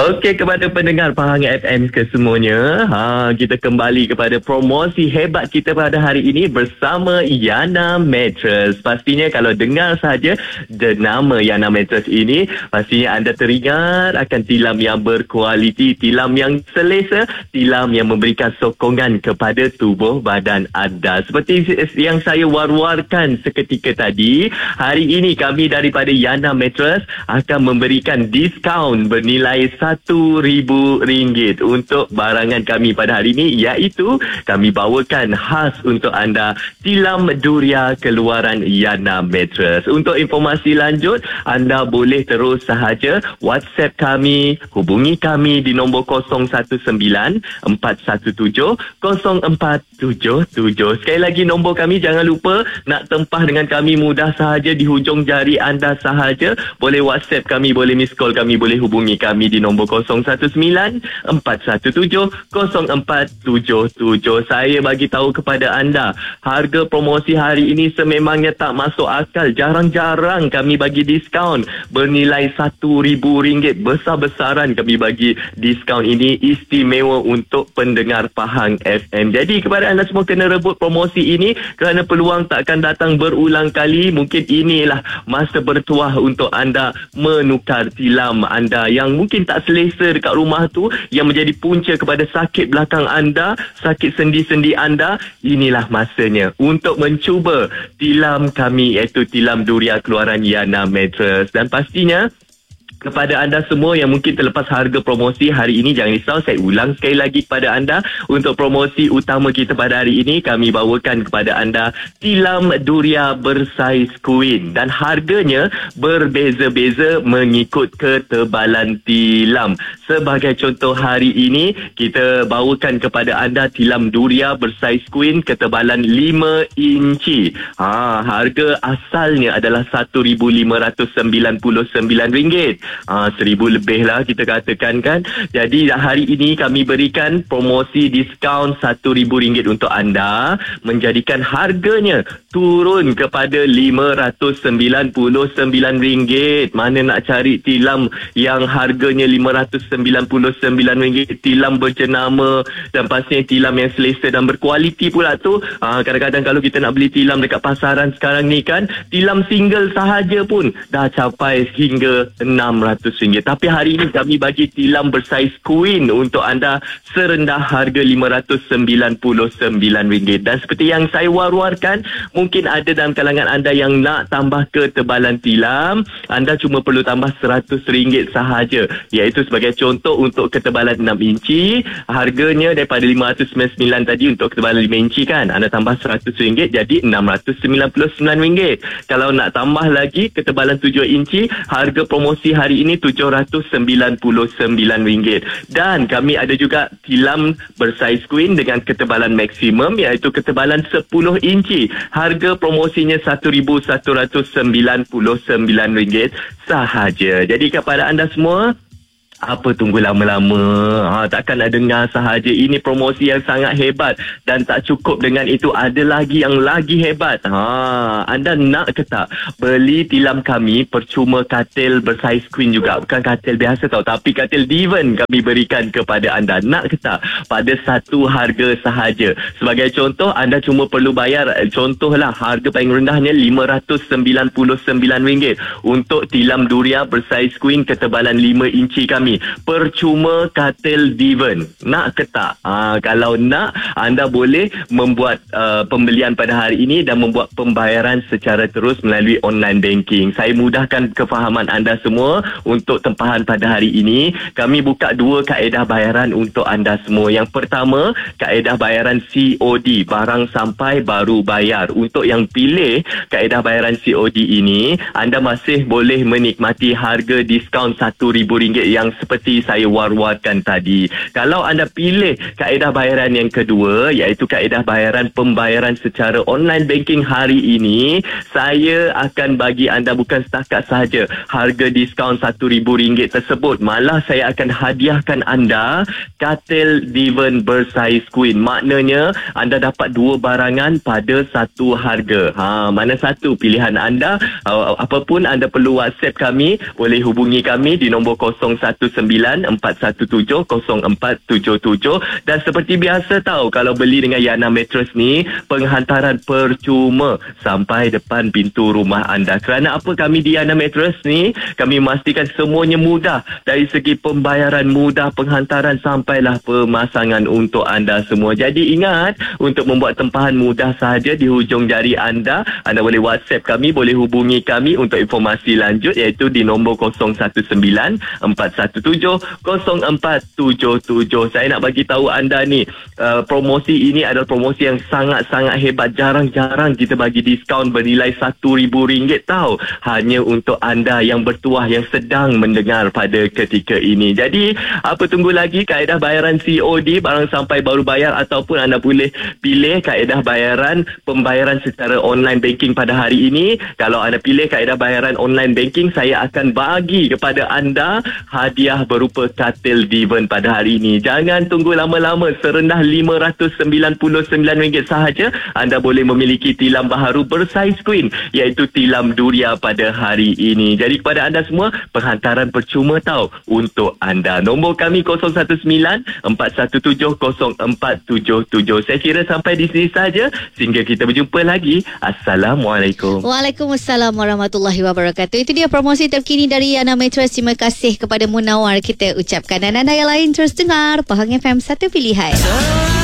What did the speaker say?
Okey, kepada pendengar Pahang FM kesemuanya, kita kembali kepada promosi hebat kita pada hari ini bersama Yana Mattress. Pastinya kalau dengar saja nama Yana Mattress ini, pastinya anda teringat akan tilam yang berkualiti, tilam yang selesa, tilam yang memberikan sokongan kepada tubuh badan anda. Seperti yang saya war-warkan seketika tadi, hari ini kami daripada Yana Mattress akan memberikan diskaun bernilai RM1,000 untuk barangan kami pada hari ini, iaitu kami bawakan khas untuk anda tilam durian keluaran Yana Mattress. Untuk informasi lanjut, anda boleh terus sahaja WhatsApp kami, hubungi kami di nombor 019-417-0477. Sekali lagi nombor kami, jangan lupa nak tempah dengan kami mudah sahaja di hujung jari anda sahaja. Boleh WhatsApp kami, boleh miss call kami, boleh hubungi kami di nombor 019-417-0477. Saya bagi tahu kepada anda, harga promosi hari ini sememangnya tak masuk akal. Jarang-jarang kami bagi diskaun bernilai RM1,000. Besar-besaran kami bagi diskaun ini, istimewa untuk pendengar Pahang FM. Jadi kepada anda semua, kena rebut promosi ini kerana peluang tak akan datang berulang kali. Mungkin inilah masa bertuah untuk anda menukar tilam anda yang mungkin tak selesa dekat rumah tu, yang menjadi punca kepada sakit belakang anda, sakit sendi-sendi anda. Inilah masanya untuk mencuba tilam kami, iaitu tilam durian keluaran Yana Mattress. Dan pastinya kepada anda semua yang mungkin terlepas harga promosi hari ini, jangan risau, saya ulang sekali lagi kepada anda. Untuk promosi utama kita pada hari ini, kami bawakan kepada anda tilam durian bersaiz queen, dan harganya berbeza-beza mengikut ketebalan tilam. Sebagai contoh, hari ini kita bawakan kepada anda tilam durian bersaiz queen ketebalan 5 inci. Harga asalnya adalah RM1,599. 1,000 lebih lah kita katakan kan. Jadi hari ini kami berikan promosi diskaun RM1,000 untuk anda, menjadikan harganya turun kepada RM599. Mana nak cari tilam yang harganya RM599, tilam berjenama dan pastinya tilam yang selesa dan berkualiti pula tu. Kadang-kadang kalau kita nak beli tilam dekat pasaran sekarang ni kan, tilam single sahaja pun dah capai hingga RM600. Tapi hari ini kami bagi tilam bersaiz queen untuk anda serendah harga RM599. Dan seperti yang saya war-warkan, mungkin ada dalam kalangan anda yang nak tambah ketebalan tilam. Anda cuma perlu tambah RM100 sahaja, iaitu sebagai contoh untuk ketebalan 6 inci, harganya daripada RM599 tadi untuk ketebalan 5 inci kan, anda tambah RM100 jadi RM699. Kalau nak tambah lagi ketebalan 7 inci, harga promosi hari ini RM799. Dan kami ada juga tilam bersaiz queen dengan ketebalan maksimum, iaitu ketebalan 10 inci. Harga promosinya RM1,199 sahaja. Jadi kepada anda semua, apa tunggu lama-lama? Takkan nak dengar sahaja. Ini promosi yang sangat hebat, dan tak cukup dengan itu, ada lagi yang lagi hebat. Anda nak ke tak beli tilam kami percuma katil bersaiz queen juga? Bukan katil biasa tau, tapi katil divan kami berikan kepada anda. Nak ke tak? Pada satu harga sahaja. Sebagai contoh, anda cuma perlu bayar, contohlah harga paling rendahnya RM599 untuk tilam durian bersaiz queen ketebalan 5 inci kami, percuma katil divan. Nak ke tak? Kalau nak, anda boleh membuat pembelian pada hari ini dan membuat pembayaran secara terus melalui online banking. Saya mudahkan kefahaman anda semua. Untuk tempahan pada hari ini, kami buka 2 kaedah bayaran untuk anda semua. Yang pertama, kaedah bayaran COD, barang sampai baru bayar. Untuk yang pilih kaedah bayaran COD ini, anda masih boleh menikmati harga diskaun RM1,000 yang seperti saya war-warkan tadi. Kalau anda pilih kaedah bayaran yang kedua, iaitu kaedah bayaran pembayaran secara online banking hari ini, saya akan bagi anda bukan setakat sahaja harga diskaun RM1,000 tersebut, malah saya akan hadiahkan anda katil divan bersaiz queen. Maknanya anda dapat 2 barangan pada satu harga. Mana satu pilihan anda? Apapun, anda perlu WhatsApp kami, boleh hubungi kami di nombor 01 0477 dan seperti biasa tahu, kalau beli dengan Yana Mattress ni, penghantaran percuma sampai depan pintu rumah anda. Kerana apa kami di Yana Mattress ni, kami memastikan semuanya mudah dari segi pembayaran mudah, penghantaran sampailah pemasangan untuk anda semua. Jadi ingat, untuk membuat tempahan mudah sahaja di hujung jari anda boleh WhatsApp kami, boleh hubungi kami untuk informasi lanjut, iaitu di nombor 019-417-0477. Saya nak bagi tahu anda ni, promosi ini adalah promosi yang sangat-sangat hebat. Jarang-jarang kita bagi diskaun bernilai RM1,000 tahu, hanya untuk anda yang bertuah, yang sedang mendengar pada ketika ini. Jadi apa tunggu lagi? Kaedah bayaran COD, barang sampai baru bayar, ataupun anda boleh pilih kaedah pembayaran secara online banking pada hari ini. Kalau anda pilih kaedah bayaran online banking, saya akan bagi kepada anda hadiah berupa katil Divan pada hari ini. Jangan tunggu lama-lama, serendah RM599 sahaja anda boleh memiliki tilam baharu bersaiz queen, iaitu tilam Duria pada hari ini. Jadi kepada anda semua, penghantaran percuma tahu untuk anda. Nombor kami 019-417-0477. Saya kira sampai di sini saja, sehingga kita berjumpa lagi. Assalamualaikum. Waalaikumsalam warahmatullahi wabarakatuh. Itu dia promosi terkini dari Yana Mattress. Terima kasih kepada Munawar kita ucapkan. Dan anda yang lain terus dengar Pahang FM, satu pilihan.